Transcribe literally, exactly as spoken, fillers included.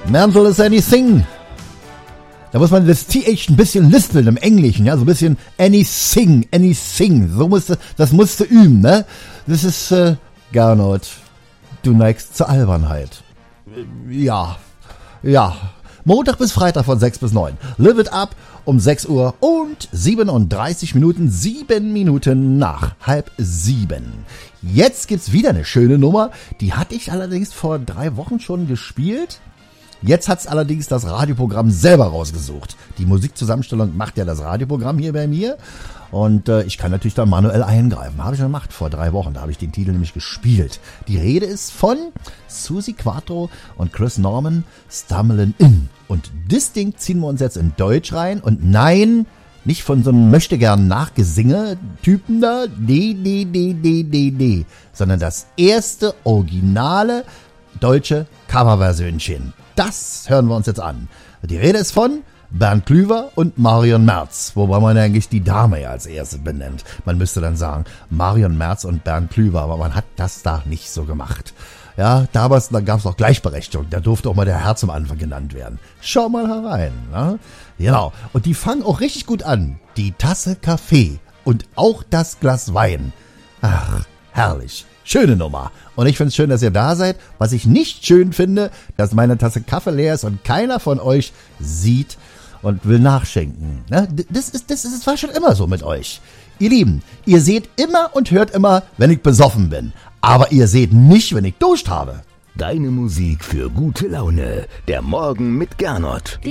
Mental is anything. Da muss man das T H ein bisschen lispeln im Englischen, ja, so ein bisschen anything, anything. So musste, das musste üben, ne? Das ist, äh, Gernot, du neigst zur Albernheit. Ja, ja. Montag bis Freitag von sechs bis neun. Live it up um sechs Uhr und siebenunddreißig Minuten, sieben Minuten nach halb sieben. Jetzt gibt's wieder eine schöne Nummer. Die hatte ich allerdings vor drei Wochen schon gespielt. Jetzt hat's allerdings das Radioprogramm selber rausgesucht. Die Musikzusammenstellung macht ja das Radioprogramm hier bei mir. Und äh, ich kann natürlich dann manuell eingreifen. Habe ich schon gemacht vor drei Wochen. Da habe ich den Titel nämlich gespielt. Die Rede ist von Suzi Quatro und Chris Norman, Stumbling In. Und das Ding ziehen wir uns jetzt in Deutsch rein. Und nein, nicht von so einem möchtegern Nachgesinge-Typen da. Nee, nee, nee, nee, nee, nee. Sondern das erste originale deutsche Coverversionchen. Das hören wir uns jetzt an. Die Rede ist von Bernd Klüver und Marion Merz, wobei man eigentlich die Dame ja als erstes benennt. Man müsste dann sagen Marion Merz und Bernd Klüver, aber man hat das da nicht so gemacht. Ja, damals da gab es auch Gleichberechtigung, da durfte auch mal der Herr zum Anfang genannt werden. Schau mal herein. Ne? Genau, und die fangen auch richtig gut an. Die Tasse Kaffee und auch das Glas Wein. Ach, herrlich. Schöne Nummer. Und ich finde es schön, dass ihr da seid. Was ich nicht schön finde, dass meine Tasse Kaffee leer ist und keiner von euch sieht und will nachschenken. Ne? Das ist, das ist, das war schon immer so mit euch. Ihr Lieben, ihr seht immer und hört immer, wenn ich besoffen bin. Aber ihr seht nicht, wenn ich duscht habe. Deine Musik für gute Laune. Der Morgen mit Gernot.